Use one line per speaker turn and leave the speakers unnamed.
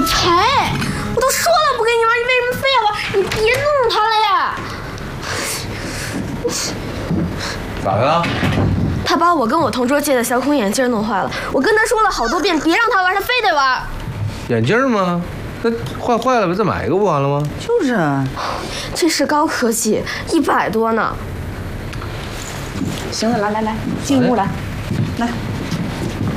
才！我都说了不跟你玩，你为什么非要玩？你别弄他了呀！
咋的了？
他把我跟我同桌借的小孔眼镜弄坏了，我跟他说了好多遍，别让他玩，他非得玩。
眼镜吗？那坏了，不再买一个不完了吗？
就是啊。
这是高科技，100多呢。
行了，来，进屋来，来。